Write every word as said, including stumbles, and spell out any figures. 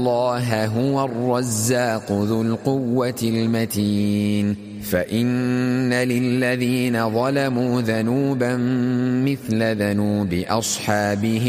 الله هو الرزاق ذو القوة المتين فإن للذين ظلموا ذنوبا مثل ذنوب أصحابهم